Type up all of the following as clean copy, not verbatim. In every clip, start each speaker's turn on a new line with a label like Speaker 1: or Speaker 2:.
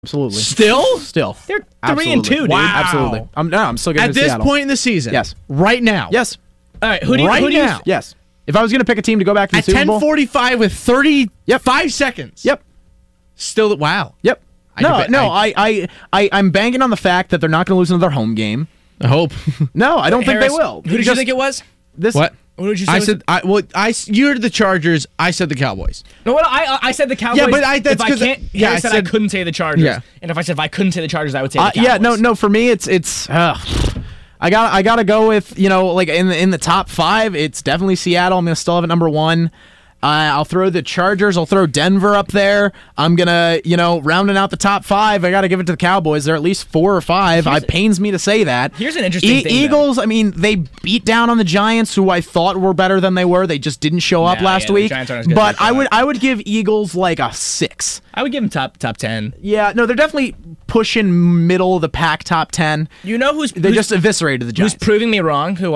Speaker 1: Absolutely.
Speaker 2: Still?
Speaker 1: They're
Speaker 3: 3-2, dude.
Speaker 2: Wow.
Speaker 1: Absolutely. I'm still giving
Speaker 2: At this
Speaker 1: Seattle.
Speaker 2: point in the season.
Speaker 1: Yes.
Speaker 2: Right now.
Speaker 1: Yes.
Speaker 3: All right, who do you
Speaker 1: Yes. If I was going to pick a team to go back to the
Speaker 2: At
Speaker 1: Super Bowl.
Speaker 2: 10:45 with 35 seconds.
Speaker 1: Yep.
Speaker 2: Still, wow.
Speaker 1: Yep.
Speaker 2: I'm
Speaker 1: banking on the fact that they're not going to lose another home game.
Speaker 2: I hope.
Speaker 1: No, I don't think they
Speaker 3: Harris,
Speaker 1: will.
Speaker 3: Who did you think it was?
Speaker 2: What?
Speaker 3: What did you say?
Speaker 2: You're the Chargers. I said the Cowboys.
Speaker 3: No, I said the Cowboys.
Speaker 2: Yeah, but that's
Speaker 3: if I
Speaker 2: 'cause
Speaker 3: can't,
Speaker 2: yeah,
Speaker 3: Harris
Speaker 2: I
Speaker 3: said I
Speaker 2: said-
Speaker 3: couldn't say the Chargers.
Speaker 2: Yeah.
Speaker 3: And if I couldn't say the Chargers, I would say the Cowboys.
Speaker 1: No. For me, it's. I gotta go with like in the top 5. It's definitely Seattle. I'm gonna still have it number 1. I'll throw the Chargers. I'll throw Denver up there. I'm gonna rounding out the top 5. I gotta give it to the Cowboys. They're at least 4 or 5. It pains me to say that.
Speaker 3: Here's an interesting thing.
Speaker 1: Eagles. I mean, they beat down on the Giants, who I thought were better than they were. They just didn't show up last
Speaker 3: the
Speaker 1: week.
Speaker 3: Giants aren't as good as
Speaker 1: But
Speaker 3: they thought.
Speaker 1: I would give Eagles like a 6.
Speaker 3: I would give them top 10.
Speaker 1: Yeah, no, they're definitely pushing middle of the pack, top 10.
Speaker 3: You know who's
Speaker 1: just eviscerated the Giants.
Speaker 3: Who's proving me wrong? Who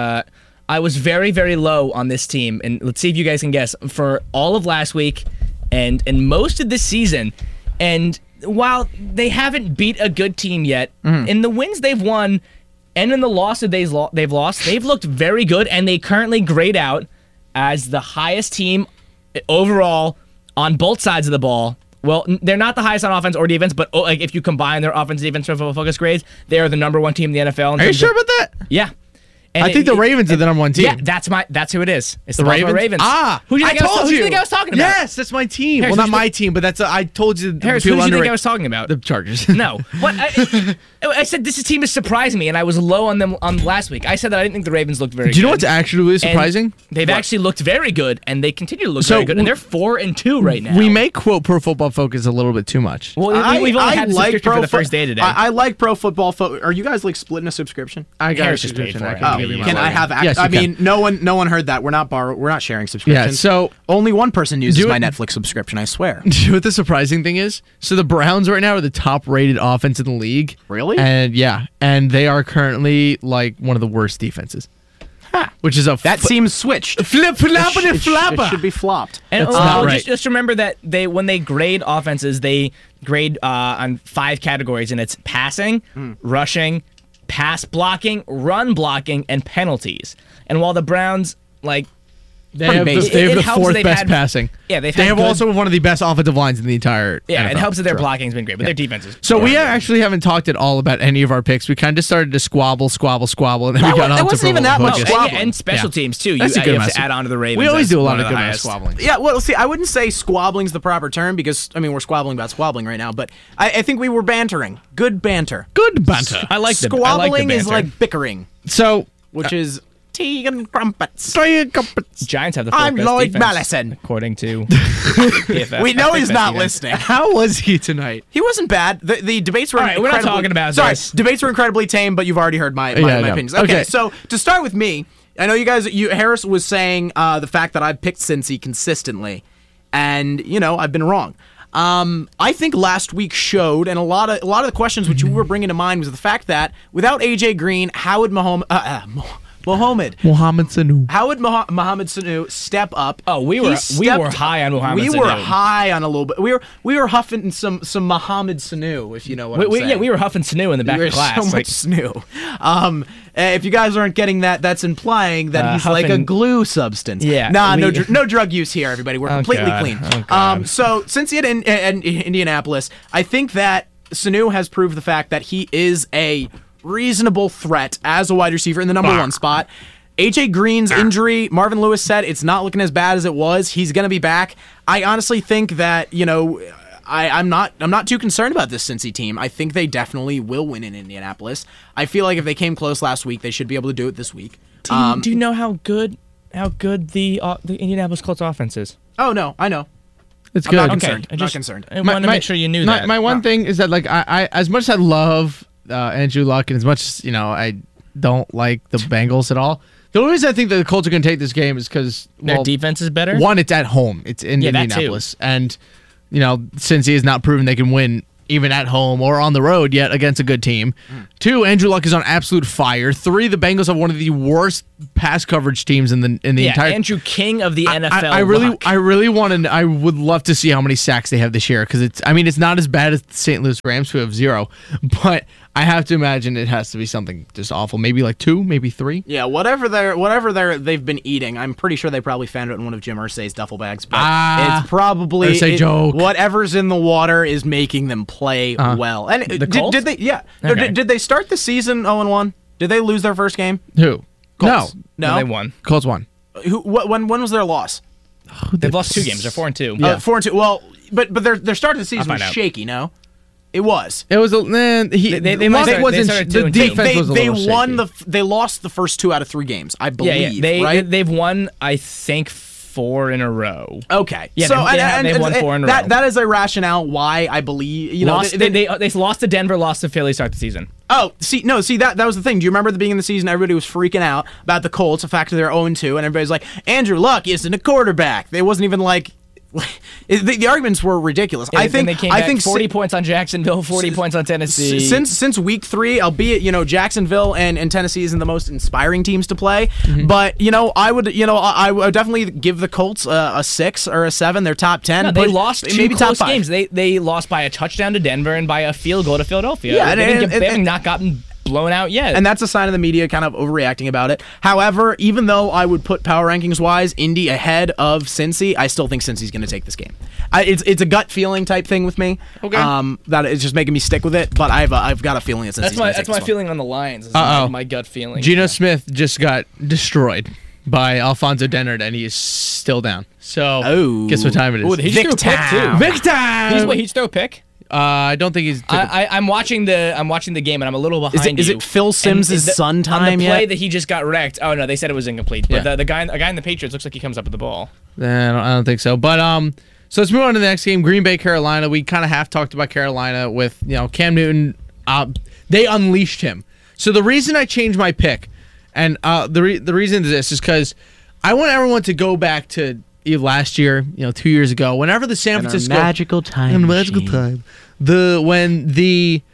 Speaker 3: I was very, very low on this team, and let's see if you guys can guess, for all of last week and most of this season. And while they haven't beat a good team yet, in the wins they've won and in the losses they've lost, they've looked very good, and they currently grade out as the highest team overall on both sides of the ball. Well, they're not the highest on offense or defense, but if you combine their offense and defense for focus grades, they are the number 1 team in the NFL.
Speaker 2: Are you sure about that?
Speaker 3: Yeah. And
Speaker 2: I think the Ravens are the number 1 team.
Speaker 3: Yeah, that's who it is. It's the
Speaker 2: Ravens.
Speaker 3: Ravens.
Speaker 2: Who do you think
Speaker 3: who do you think I was talking about?
Speaker 2: Yes, that's my team.
Speaker 3: Harris,
Speaker 2: well, not
Speaker 3: who's
Speaker 2: my team, but I told you.
Speaker 3: Harris, who do you think I was talking about?
Speaker 2: The Chargers.
Speaker 3: No. What? I said this team is surprising me, and I was low on them on last week. I said that I didn't think the Ravens looked very good.
Speaker 2: Do you know what's actually really surprising?
Speaker 3: And they've actually looked very good, and they continue to look very good, and they're 4-2 right now.
Speaker 2: We may quote Pro Football Focus a little bit too much.
Speaker 3: Well, we've only had the subscription for the first day today.
Speaker 1: I like Pro Football Focus. Are you guys like splitting a subscription?
Speaker 2: I got
Speaker 3: Harris
Speaker 2: a
Speaker 3: just paid
Speaker 2: subscription.
Speaker 3: for it.
Speaker 2: I can give you my
Speaker 1: Can I
Speaker 2: login.
Speaker 1: have access?
Speaker 2: Yes, you
Speaker 1: I mean,
Speaker 2: can.
Speaker 1: no one heard that. We're not sharing subscriptions.
Speaker 2: Yeah, so
Speaker 1: only one person uses
Speaker 2: do
Speaker 1: my
Speaker 2: it-
Speaker 1: Netflix subscription, I swear.
Speaker 2: Do you know what the surprising thing is? So the Browns right now are the top-rated offense in the league.
Speaker 1: Really?
Speaker 2: And they are currently like one of the worst defenses. Which is
Speaker 1: That seems switched.
Speaker 2: flip
Speaker 1: It should be flopped.
Speaker 3: And
Speaker 2: That's not right.
Speaker 3: just remember that when they grade offenses, they grade on 5 categories, and it's passing, rushing, pass blocking, run blocking, and penalties. And while the Browns
Speaker 2: They have
Speaker 1: basic.
Speaker 2: the
Speaker 3: It helps
Speaker 2: 4th
Speaker 3: they've
Speaker 2: best
Speaker 3: had-
Speaker 2: passing.
Speaker 3: Yeah,
Speaker 2: They
Speaker 3: had
Speaker 2: have
Speaker 3: good-
Speaker 2: also one of the best offensive lines in the entire
Speaker 3: Yeah,
Speaker 2: NFL.
Speaker 3: it helps that their blocking has been great, but their defense is.
Speaker 2: So we actually haven't talked at all about any of our picks. We kind of started to squabble, and then we got on to
Speaker 1: wasn't even
Speaker 2: Pro
Speaker 1: that
Speaker 2: Football
Speaker 1: much
Speaker 2: Focus.
Speaker 1: squabbling.
Speaker 3: and special teams too.
Speaker 2: That's a
Speaker 3: You
Speaker 2: good
Speaker 3: have
Speaker 2: amount
Speaker 3: to add on to the Ravens.
Speaker 2: We always
Speaker 3: as
Speaker 2: do a lot
Speaker 3: one
Speaker 2: of
Speaker 3: the
Speaker 2: good amount of
Speaker 3: highest.
Speaker 2: squabbling.
Speaker 1: Yeah, well, see, I wouldn't say squabbling's the proper term because, I mean, we're squabbling about squabbling right now, but I think we were bantering. Good banter.
Speaker 2: Good banter.
Speaker 3: I like the
Speaker 1: Squabbling is
Speaker 3: banter.
Speaker 1: like bickering,
Speaker 2: So,
Speaker 1: which is tea and crumpets.
Speaker 3: Giants have the 4th
Speaker 1: I'm
Speaker 3: best
Speaker 1: Lloyd
Speaker 3: defense,
Speaker 1: Mallison.
Speaker 3: according to PFF.
Speaker 1: We know
Speaker 3: Fifth
Speaker 1: he's
Speaker 3: best
Speaker 1: not
Speaker 3: defense.
Speaker 1: listening.
Speaker 2: how was he tonight?
Speaker 1: He wasn't bad. The debates were
Speaker 3: All right, we're not
Speaker 1: incredibly-
Speaker 3: talking about
Speaker 1: Sorry,
Speaker 3: this.
Speaker 1: debates were incredibly tame, but you've already heard my
Speaker 2: I know.
Speaker 1: opinions.
Speaker 2: Okay.
Speaker 1: Okay, so to start with me, I know you guys. Harris was saying the fact that I've picked Cincy consistently, and I've been wrong. I think last week showed, and a lot of the questions which you were bringing to mind was the fact that without AJ Green, how would Mohamed Sanu step up?
Speaker 3: Oh, we were high on Mohamed
Speaker 1: We were
Speaker 3: Sanu.
Speaker 1: high on a little bit. We were huffing some Mohamed Sanu, if you know what I'm saying.
Speaker 3: Yeah, we were huffing Sanu in the back
Speaker 1: We
Speaker 3: of
Speaker 1: were
Speaker 3: class.
Speaker 1: so much Sanu. If you guys aren't getting that, that's implying that he's like a
Speaker 3: huffing-
Speaker 1: glue substance.
Speaker 3: Yeah,
Speaker 1: Nah,
Speaker 3: we-
Speaker 1: no drug use here, everybody. We're completely
Speaker 3: God.
Speaker 1: clean.
Speaker 3: Oh, God.
Speaker 1: So since he had in Indianapolis, I think that Sanu has proved the fact that he is a reasonable threat as a wide receiver in the number 1 spot. AJ Green's injury, Marvin Lewis said it's not looking as bad as it was. He's going to be back. I honestly think that, I'm not too concerned about this Cincy team. I think they definitely will win in Indianapolis. I feel like if they came close last week, they should be able to do it this week.
Speaker 3: Do you know how good the Indianapolis Colts offense is?
Speaker 1: Oh no, I know.
Speaker 2: It's
Speaker 1: I'm
Speaker 2: good.
Speaker 1: not
Speaker 3: Okay,
Speaker 1: concerned. Not concerned.
Speaker 3: I wanted to make sure you knew that.
Speaker 2: My one thing is that like I as much as I love Andrew Luck and as much as I don't like the Bengals at all, the only reason I think that the Colts are going to take this game is because
Speaker 3: Their defense is better?
Speaker 2: One, it's at home. It's in
Speaker 3: Yeah, that too.
Speaker 2: Indianapolis, and Cincy has not proven they can win even at home or on the road yet against a good team. 2, Andrew Luck is on absolute fire. 3, the Bengals have one of the worst pass coverage teams in the entire.
Speaker 3: Andrew King of the NFL.
Speaker 2: I really want to. I would love to see how many sacks they have this year because it's not as bad as the St. Louis Rams who have 0, but I have to imagine it has to be something just awful. Maybe like 2, maybe 3.
Speaker 1: Yeah, whatever they've been eating, I'm pretty sure they probably found it in one of Jim Irsay's duffel bags. But it's probably
Speaker 2: joke.
Speaker 1: Whatever's in the water is making them play well. And did they? Yeah.
Speaker 3: Okay.
Speaker 1: Did they start the season 0-1? Did they lose their first game?
Speaker 2: Who?
Speaker 1: Colts.
Speaker 3: No, they won.
Speaker 2: Colts won.
Speaker 1: When was their loss?
Speaker 3: They've lost 2 games. They're 4-2.
Speaker 2: Yeah.
Speaker 1: 4-2. Well, but their start of the season
Speaker 3: I'll
Speaker 1: was
Speaker 3: find out.
Speaker 1: shaky. No, it was.
Speaker 2: It was
Speaker 3: They
Speaker 2: Luck
Speaker 3: started
Speaker 2: wasn't.
Speaker 3: 2
Speaker 2: The
Speaker 3: and 2.
Speaker 2: defense was a
Speaker 1: They
Speaker 2: little
Speaker 1: won
Speaker 2: shaky.
Speaker 1: they lost the first 2 out of 3 games, I believe. Right?
Speaker 3: They've won, I think, 4 in a row.
Speaker 1: Okay.
Speaker 3: Yeah,
Speaker 1: so
Speaker 3: they've won 4 in a row.
Speaker 1: That is a rationale why I believe
Speaker 3: They lost to Denver, lost to Philly, start the season.
Speaker 1: That was the thing. Do you remember at the beginning of the season, everybody was freaking out about the Colts, the fact that they're 0-2, and everybody's like, Andrew Luck isn't a quarterback. They wasn't even like. The arguments were ridiculous.
Speaker 3: Yeah,
Speaker 1: I think
Speaker 3: they came
Speaker 1: I
Speaker 3: back
Speaker 1: think
Speaker 3: 40 points on Jacksonville, 40 points on Tennessee.
Speaker 1: Since week 3, albeit Jacksonville and Tennessee isn't the most inspiring teams to play, but I would definitely give the Colts a 6 or a 7. They're top 10.
Speaker 3: No, they lost 2
Speaker 1: maybe
Speaker 3: close
Speaker 1: top 5
Speaker 3: games. They lost by a touchdown to Denver and by a field goal to Philadelphia.
Speaker 1: Yeah,
Speaker 3: they haven't not gotten blown out yet.
Speaker 1: And that's a sign of the media kind of overreacting about it. However, even though I would put power rankings wise Indy ahead of Cincy, I still think Cincy's going to take this game. It's a gut feeling type thing with me.
Speaker 2: Okay.
Speaker 1: That is just making me stick with it. But I've got a feeling that Cincy's
Speaker 3: that's my
Speaker 1: one.
Speaker 3: feeling on the Lions. Is my gut feeling.
Speaker 2: Geno Smith just got destroyed by Alfonso Dennard, and he is still down. So, guess what time it is?
Speaker 3: He just threw a pick too.
Speaker 2: Vic time!
Speaker 3: He just threw a pick.
Speaker 2: I don't think he's.
Speaker 3: I'm watching the game and I'm a little behind.
Speaker 1: Is it Phil Sims' son time
Speaker 3: on the play
Speaker 1: yet?
Speaker 3: that he just got wrecked? Oh no, they said it was incomplete. But
Speaker 2: Yeah.
Speaker 3: the guy in the Patriots looks like he comes up with the ball.
Speaker 2: I don't think so. But so let's move on to the next game. Green Bay, Carolina. We kind of half talked about Carolina with Cam Newton. They unleashed him. So the reason I changed my pick, and the reason is this is because I want everyone to go back to last year, 2 years ago, whenever the San Francisco
Speaker 1: magical time.
Speaker 2: when the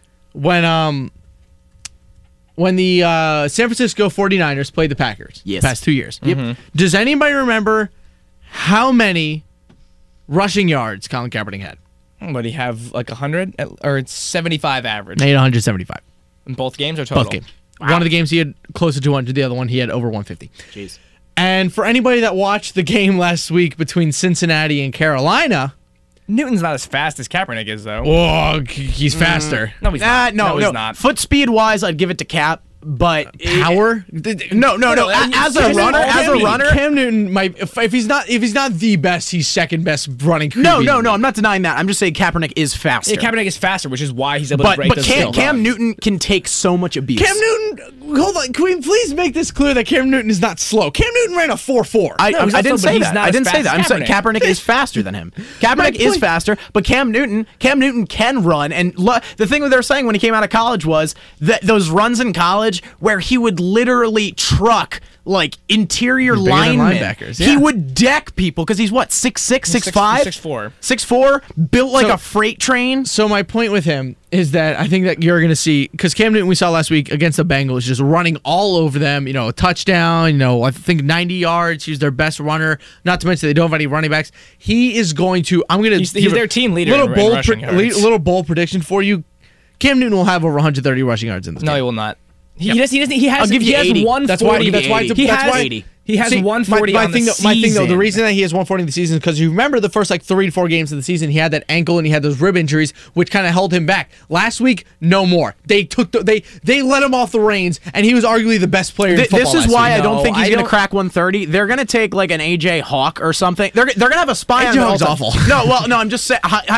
Speaker 2: San Francisco 49ers played the Packers
Speaker 1: Yes.
Speaker 2: the past 2 years.
Speaker 1: Yep.
Speaker 2: Does anybody remember how many rushing yards Colin Kaepernick had?
Speaker 3: What do you have, like 100 or it's 75 average
Speaker 2: He had 175.
Speaker 3: in both games or total?
Speaker 2: Both games. One of the games he had closer to 200. The other one he had over 150.
Speaker 1: Jeez.
Speaker 2: And for anybody that watched the game last week between Cincinnati and Carolina,
Speaker 3: Newton's not as fast as Kaepernick is though.
Speaker 2: he's faster.
Speaker 3: No, he's not.
Speaker 1: No,
Speaker 3: he's not.
Speaker 1: Foot speed wise, I'd give it to Cap, but
Speaker 2: Power?
Speaker 1: No. As a runner,
Speaker 2: Cam Newton might. If he's not the best, he's second best running.
Speaker 1: No. I'm not denying that. I'm just saying Kaepernick is faster.
Speaker 3: Yeah, Kaepernick is faster, which is why he's able to break
Speaker 1: but
Speaker 3: those
Speaker 1: Cam
Speaker 3: skills.
Speaker 1: Newton can take so much abuse.
Speaker 2: Cam Newton. Hold on. Can we please make this clear that Cam Newton is not slow? Cam Newton ran a 4.4.
Speaker 1: I
Speaker 3: he's not
Speaker 1: didn't
Speaker 3: slow, but
Speaker 1: say
Speaker 3: he's
Speaker 1: that.
Speaker 3: not
Speaker 1: I
Speaker 3: as
Speaker 1: didn't say
Speaker 3: fast
Speaker 1: that. I'm
Speaker 3: as
Speaker 1: saying
Speaker 3: Kaepernick.
Speaker 1: Kaepernick is faster than him. Kaepernick is
Speaker 2: point.
Speaker 1: faster, but Cam Newton can run. And the thing that they were saying when he came out of college was that those runs in college where he would literally truck like interior
Speaker 2: He's bigger than
Speaker 1: linemen.
Speaker 2: linebackers,
Speaker 1: He
Speaker 2: yeah.
Speaker 1: would deck people because he's what 6'6", 6'5",
Speaker 3: 6'4".
Speaker 1: 6'4", built like
Speaker 2: So-
Speaker 1: a freight train.
Speaker 2: So my point with him is that I think that you're going to see, because Cam Newton we saw last week against the Bengals just running all over them, a touchdown, I think 90 yards. He's their best runner. Not to mention they don't have any running backs. He is going to. I'm going to.
Speaker 3: He's their team leader in rushing yards.
Speaker 2: Little bold prediction for you. Cam Newton will have over 130 rushing yards in this
Speaker 3: No,
Speaker 2: game.
Speaker 3: he will not. He doesn't. He has.
Speaker 1: I'll give you
Speaker 3: he has
Speaker 1: 80.
Speaker 3: 140.
Speaker 1: That's why-
Speaker 2: That's why.
Speaker 1: He
Speaker 2: That's
Speaker 1: has
Speaker 2: why.
Speaker 1: 80.
Speaker 3: He has
Speaker 2: See,
Speaker 3: 140
Speaker 2: my
Speaker 3: on the
Speaker 2: thing,
Speaker 3: season.
Speaker 2: My thing, though, the reason that he has 140 in the season is because you remember the first 3 to 4 games of the season, he had that ankle and he had those rib injuries, which kind of held him back. Last week, no more. They took they let him off the reins, and he was arguably the best player in football.
Speaker 1: This is
Speaker 2: last
Speaker 1: why
Speaker 2: week.
Speaker 1: I don't
Speaker 3: No,
Speaker 1: think he's
Speaker 3: I
Speaker 1: going to
Speaker 3: don't-
Speaker 1: crack 130. They're going to take like an AJ Hawk or something. They're going to have a spy on
Speaker 2: AJ
Speaker 1: him
Speaker 2: Hawk's
Speaker 1: all the-
Speaker 2: awful.
Speaker 1: No, I'm just saying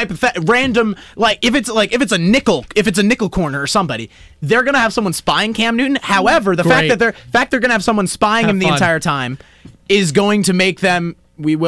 Speaker 1: random if it's a nickel corner or somebody, they're going to have someone spying Cam Newton. However, the
Speaker 2: Great.
Speaker 1: fact that they're going to have someone spying him the
Speaker 2: fun.
Speaker 1: entire time is going to make them.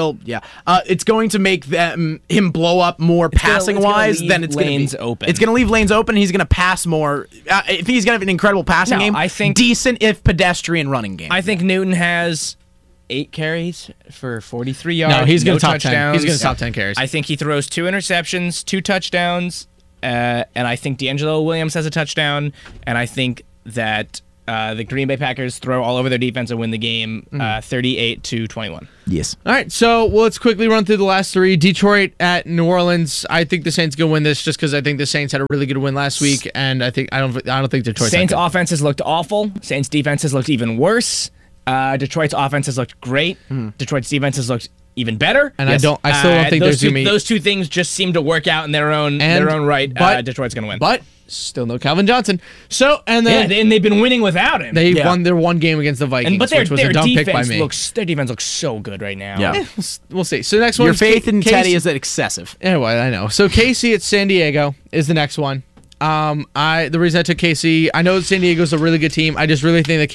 Speaker 1: It's going to make him blow up more passing wise
Speaker 3: leave
Speaker 1: than it's going to be.
Speaker 3: lanes open.
Speaker 1: It's going to leave lanes open. He's going to pass more. If he's going to have an incredible passing
Speaker 3: No,
Speaker 1: game,
Speaker 3: I think-
Speaker 1: decent if pedestrian running game.
Speaker 3: I think Newton has 8 carries for 43 yards.
Speaker 2: No, he's going to top
Speaker 3: touchdowns.
Speaker 2: 10. He's going to top 10 carries.
Speaker 3: I think he throws 2 interceptions, 2 touchdowns, and I think D'Angelo Williams has a touchdown, and I think that the Green Bay Packers throw all over their defense and win the game 38-21.
Speaker 1: Yes.
Speaker 2: All right, so let's quickly run through the last three. Detroit at New Orleans. I think the Saints gonna win this just because I think the Saints had a really good win last week, and I don't think Detroit's
Speaker 3: Saints
Speaker 2: that good.
Speaker 3: offenses looked awful. Saints defenses looked even worse. Detroit's offenses looked great. Detroit's defenses looked even better.
Speaker 2: And I still don't think there's gonna be
Speaker 3: those two things just seem to work out in their own right.
Speaker 2: But
Speaker 3: Detroit's gonna win.
Speaker 2: But still no Calvin Johnson. So and then
Speaker 3: and they've been winning without him.
Speaker 2: they won their one game against the Vikings,
Speaker 3: but
Speaker 2: which was a dumb pick by me.
Speaker 3: Their defense looks so good right now.
Speaker 1: Yeah.
Speaker 2: We'll see. So the next one.
Speaker 1: Your
Speaker 2: is
Speaker 1: faith in
Speaker 2: KC.
Speaker 1: Teddy is excessive.
Speaker 2: Anyway, I know. So KC at San Diego is the next one. The reason I took KC, I know San Diego's a really good team. I just really think that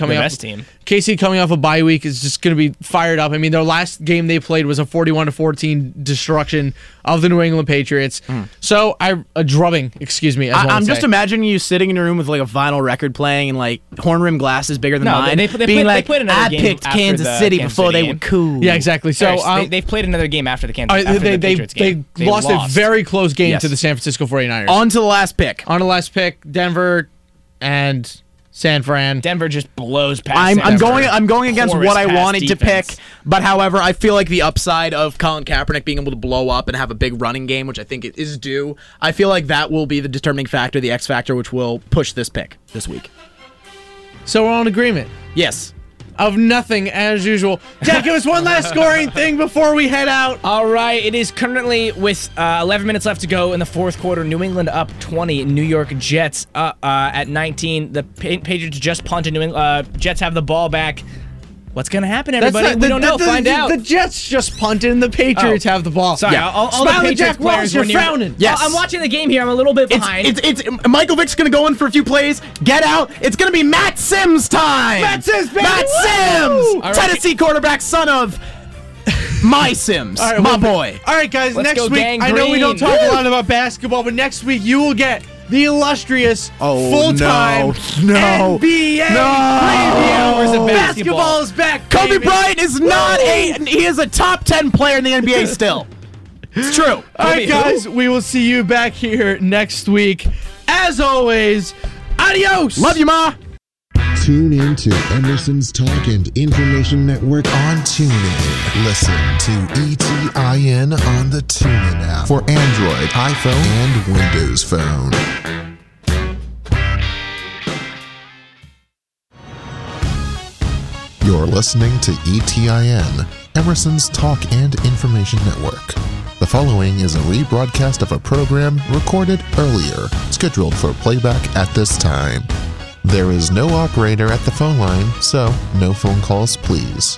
Speaker 2: KC coming off a bye week is just going to be fired up. I mean, their last game they played was a 41-14 destruction of the New England Patriots. So a drubbing, excuse me.
Speaker 1: I'm just imagining you sitting in a room with like a vinyl record playing and like horn rim glasses bigger than mine.
Speaker 3: They played another
Speaker 1: I
Speaker 3: game
Speaker 1: picked
Speaker 3: after
Speaker 1: Kansas
Speaker 3: the
Speaker 1: City
Speaker 3: Kansas
Speaker 1: before
Speaker 3: City
Speaker 1: they
Speaker 3: game.
Speaker 1: were cool.
Speaker 2: Yeah, exactly. So
Speaker 3: they've played another game after the Patriots game.
Speaker 2: They lost a very close game
Speaker 1: Yes.
Speaker 2: to the San Francisco 49ers.
Speaker 1: On to the last pick.
Speaker 2: On the last pick, Denver and San Fran.
Speaker 3: Denver just blows past.
Speaker 1: I'm going against
Speaker 3: Porous
Speaker 1: what I
Speaker 3: pass
Speaker 1: wanted
Speaker 3: defense.
Speaker 1: to pick, but however, I feel like the upside of Colin Kaepernick being able to blow up and have a big running game, which I think it is due, I feel like that will be the determining factor, the X factor, which will push this pick this week.
Speaker 2: So we're on agreement.
Speaker 1: Yes.
Speaker 2: Of nothing as usual. Jack, give us one last scoring thing before we head out.
Speaker 3: All right, it is currently with 11 minutes left to go in the fourth quarter. New England up 20. New York Jets at 19. The Patriots just punted. Jets have the ball back. What's going to happen, everybody? We don't know. Find out.
Speaker 2: The Jets just punted and the Patriots have the ball.
Speaker 3: Sorry,
Speaker 1: Yeah.
Speaker 3: all the
Speaker 2: Smiling
Speaker 3: Patriots
Speaker 2: Jack
Speaker 3: players
Speaker 2: Wells, you're
Speaker 3: were near-
Speaker 2: frowning.
Speaker 1: Yes.
Speaker 3: I'm watching the game here. I'm a little bit behind.
Speaker 1: It's Michael Vick's going to go in for a few plays, get out. It's going to be Matt Sims time.
Speaker 2: Matt Sims, baby.
Speaker 1: Matt
Speaker 2: Woo!
Speaker 1: Sims.
Speaker 3: All right.
Speaker 1: Tennessee quarterback, son of my Sims,
Speaker 2: All right,
Speaker 1: my
Speaker 2: well,
Speaker 1: boy.
Speaker 2: All right, guys,
Speaker 3: Let's
Speaker 2: next
Speaker 3: go
Speaker 2: week,
Speaker 3: Gang
Speaker 2: I know we don't
Speaker 3: Green.
Speaker 2: talk a
Speaker 3: Woo!
Speaker 2: lot about basketball, but next week you will get the illustrious
Speaker 1: Oh,
Speaker 2: full-time
Speaker 1: no.
Speaker 2: NBA
Speaker 1: No.
Speaker 3: Hours of
Speaker 2: preview.
Speaker 3: basketball.
Speaker 2: Basketball is back,
Speaker 1: Kobe
Speaker 2: baby.
Speaker 1: Bryant is not he is a top 10 player in the NBA still. It's true.
Speaker 2: All right, guys, we will see you back here next week. As always, adios.
Speaker 1: Love you, Ma.
Speaker 4: Tune in to Emerson's Talk and Information Network on TuneIn. Listen to ETIN on the TuneIn app for Android, iPhone, and Windows Phone. You're listening to ETIN, Emerson's Talk and Information Network. The following is a rebroadcast of a program recorded earlier, scheduled for playback at this time. There is no operator at the phone line, so no phone calls, please.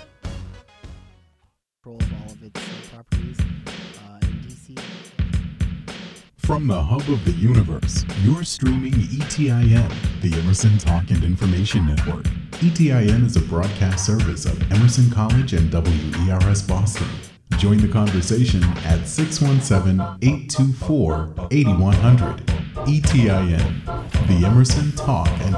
Speaker 5: Control of all of its properties in DC.
Speaker 6: From the hub of the universe, you're streaming ETIN, the Emerson Talk and Information Network. ETIN is a broadcast service of Emerson College and WERS Boston. Join the conversation at 617-824-8100. ETIN, the Emerson Talk and